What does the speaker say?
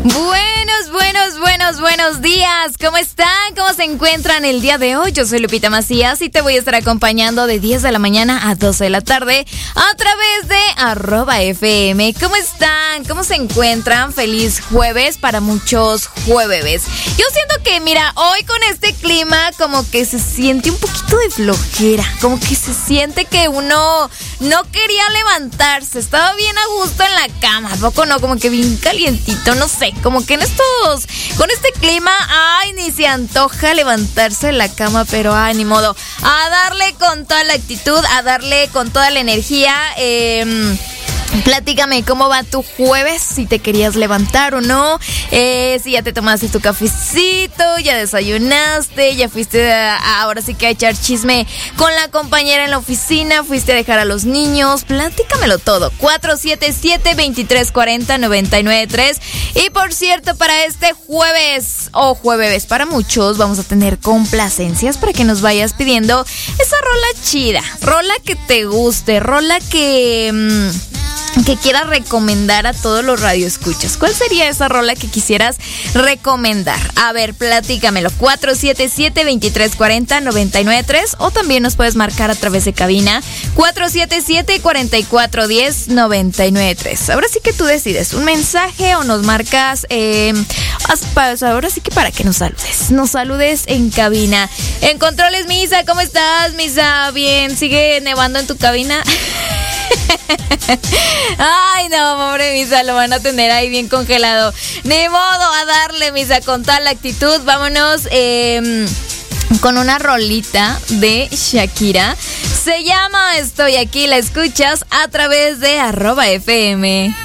Buenos días. ¿Cómo están? ¿Cómo se encuentran el día de hoy? Yo soy Lupita Macías y te voy a estar acompañando de 10 de la mañana a 12 de la tarde a través de @FM. ¿Cómo están? ¿Cómo se encuentran? Feliz jueves para muchos jueves. Yo siento que, mira, hoy con este clima como que se siente un poquito de flojera. Como que se siente que uno no quería levantarse. Estaba bien a gusto en la cama. ¿A poco no? Como que bien calientito, no sé. Como que con este clima, ay, ni se antoja levantarse de la cama, pero ay, ni modo. A darle con toda la actitud, a darle con toda la energía. Platícame cómo va tu jueves, si te querías levantar o no, si ya te tomaste tu cafecito, ya desayunaste, ya fuiste ahora sí que a echar chisme con la compañera en la oficina, fuiste a dejar a los niños, platícamelo todo. 477-2340-993. Y por cierto, para este jueves o jueves para muchos, vamos a tener complacencias para que nos vayas pidiendo esa rola chida, rola que te guste, rola que quieras recomendar a todos los radioescuchas. ¿Cuál sería esa rola que quisieras recomendar? A ver, platícamelo. 477-2340-993 o también nos puedes marcar a través de cabina 477-4410-993. Ahora sí que tú decides un mensaje o nos marcas ahora sí que para que nos saludes en cabina. En controles, Misa, ¿cómo estás, Misa? Bien, ¿sigue nevando en tu cabina? Ay, no, pobre Misa, lo van a tener ahí bien congelado. Ni modo, a darle, Misa, con toda la actitud. Vámonos con una rolita de Shakira. Se llama Estoy Aquí, la escuchas a través de @FM.